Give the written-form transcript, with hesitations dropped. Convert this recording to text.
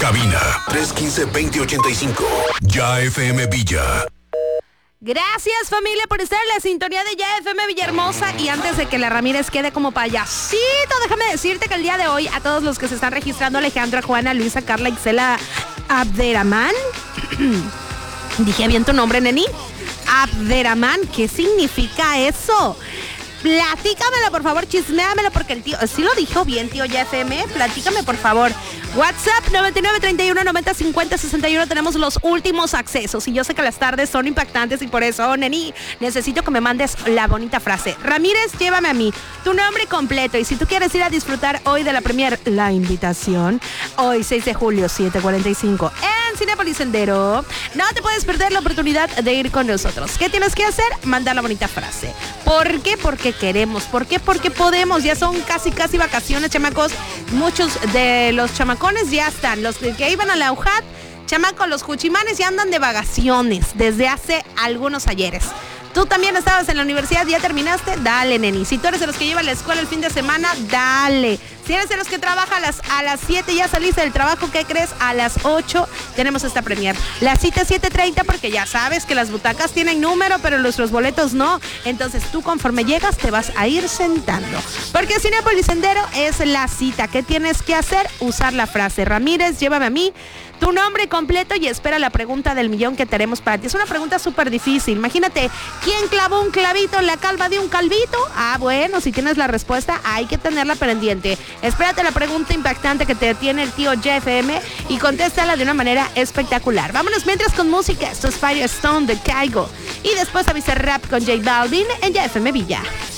Cabina 315-2085. Ya FM Villa. Gracias, familia, por estar en la sintonía de Ya FM Villahermosa. Y antes de que la Ramírez quede como payasito, déjame decirte que el día de hoy, a todos los que se están registrando, Alejandra, Juana, Luisa, Carla, Ixela, Abderrahmán. Dije bien tu nombre, neni. Abderrahmán, ¿qué significa eso? Platícamelo, por favor, chisméamelo, porque el tío, sí lo dijo bien, tío Ya FM, platícame, por favor. WhatsApp 9931905061, tenemos los últimos accesos y yo sé que las tardes son impactantes y por eso, neni, necesito que me mandes la bonita frase. Ramírez, llévame a mí, tu nombre completo, y si tú quieres ir a disfrutar hoy de la premier, la invitación, hoy 6 de julio, 7:45, en Cinépolis Sendero, no te puedes perder la oportunidad de ir con nosotros. ¿Qué tienes que hacer? Mandar la bonita frase. ¿Por qué? Porque queremos. ¿Por qué? Porque podemos. Ya son casi vacaciones, chamacos. Muchos de los chamacones ya están. Los que iban a la UJAT, chamacos, los cuchimanes ya andan de vacaciones desde hace algunos ayeres. Tú también estabas en la universidad, ¿ya terminaste? Dale, neni. Si tú eres de los que llevan la escuela el fin de semana, dale. Si eres de los que trabaja a las 7, ya saliste del trabajo, ¿qué crees? A las 8 tenemos esta premier. La cita es 7:30 porque ya sabes que las butacas tienen número, pero nuestros boletos no. Entonces tú conforme llegas te vas a ir sentando. Porque Cinépolis Sendero es la cita. ¿Qué tienes que hacer? Usar la frase Ramírez, llévame a mí, tu nombre completo y espera la pregunta del millón que tenemos para ti. Es una pregunta súper difícil. Imagínate, ¿quién clavó un clavito en la calva de un calvito? Ah, bueno, si tienes la respuesta, hay que tenerla pendiente. Espérate la pregunta impactante que te tiene el tío Ya FM y contéstala de una manera espectacular. Vámonos mientras con música. Esto es Firestone de Caigo. Y después avisa rap con J Balvin en Ya FM Villa.